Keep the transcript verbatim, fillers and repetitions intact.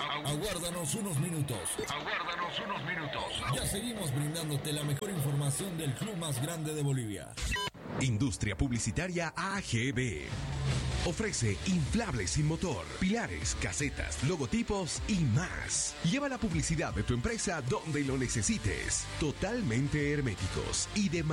Aguárdanos unos minutos. Aguárdanos unos minutos. Ya seguimos brindándote la mejor información del club más grande de Bolivia. Industria Publicitaria A G B. Ofrece inflables sin motor, pilares, casetas, logotipos y más. Lleva la publicidad de tu empresa donde lo necesites. Totalmente herméticos y de